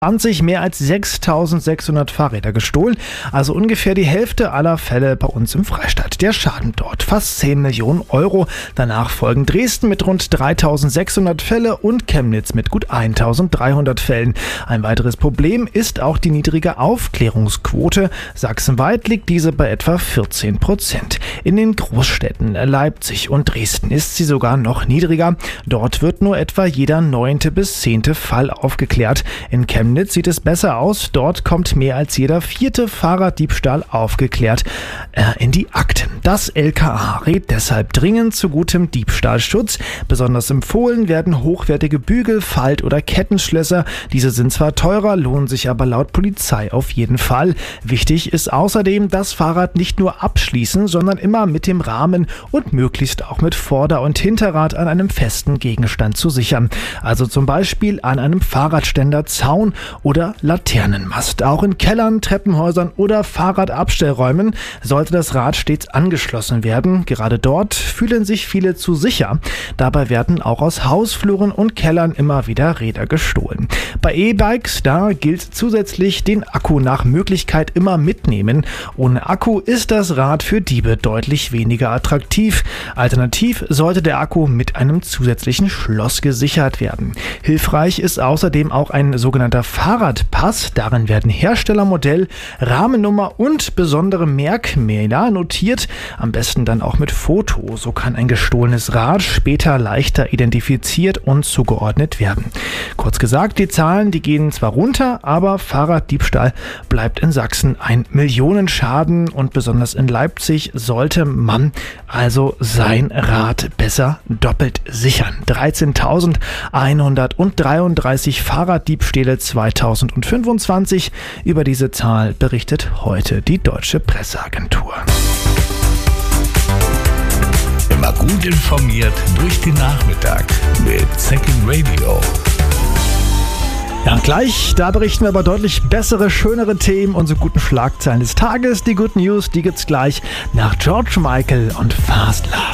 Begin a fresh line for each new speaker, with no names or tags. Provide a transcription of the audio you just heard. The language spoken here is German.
mehr als 6.600 Fahrräder gestohlen, also ungefähr die Hälfte aller Fälle bei uns im Freistaat. Der Schaden dort fast 10 Millionen Euro. Danach folgen Dresden mit rund 3.600 Fälle und Chemnitz mit gut 1.300 Fällen. Ein weiteres Problem ist auch die niedrige Aufklärungsquote. Sachsenweit liegt diese bei etwa 14%. In den Großstädten Leipzig und Dresden ist sie sogar noch niedriger. Dort wird nur etwa jeder 9. bis 10. Fall aufgeklärt. In Chemnitz sieht es besser aus. Dort kommt mehr als jeder 4. Fahrraddiebstahl aufgeklärt in die Akten. Das LKA rät deshalb dringend zu gutem Diebstahlschutz. Besonders empfohlen werden hochwertige Bügel-, Falt- oder Kettenschlösser. Diese sind zwar teurer, lohnen sich aber laut Polizei auf jeden Fall. Wichtig ist außerdem, das Fahrrad nicht nur abschließen, sondern immer mit dem Rahmen und möglichst auch mit Vorder- und Hinterrad an einem festen Gegenstand zu sichern. Also zum Beispiel an einem Fahrradständer, Zaun oder Laternenmast. Auch in Kellern, Treppenhäusern oder Fahrradabstellräumen sollte das Rad stets angeschlossen werden. Gerade dort fühlen sich viele zu sicher. Dabei werden auch aus Hausfluren und Kellern immer wieder Räder gestohlen. Bei E-Bikes, da gilt zusätzlich den Akku nach Möglichkeit immer mitnehmen. Ohne Akku ist das Rad für Diebe deutlich weniger attraktiv. Alternativ sollte der Akku mit einem zusätzlichen Schloss gesichert werden. Hilfreich ist außerdem auch ein sogenannter Fahrradpass. Darin werden Herstellermodell, Rahmennummer und besondere Merkmäler notiert. Am besten dann auch mit Foto. So kann ein gestohlenes Rad später leichter identifiziert und zugeordnet werden. Kurz gesagt, die Zahlen, die gehen zwar runter, aber Fahrraddiebstahl bleibt in Sachsen ein Millionenschaden und besonders in Leipzig sollte man also sein Rad besser doppelt sichern. 13.133 Fahrraddiebstähle 2025. Über diese Zahl berichtet heute die Deutsche Presseagentur.
Immer gut informiert durch den Nachmittag mit Second Radio.
Ja, gleich, da berichten wir über deutlich bessere, schönere Themen, unsere guten Schlagzeilen des Tages. Die Good News, die gibt's gleich nach George Michael und Fast Love.